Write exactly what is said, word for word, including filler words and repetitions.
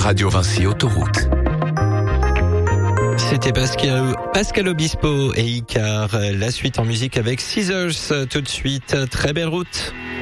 Radio Vinci Autoroute. C'était Pascal, Pascal Obispo et Icar. La suite en musique avec Scissors tout de suite. Très belle route.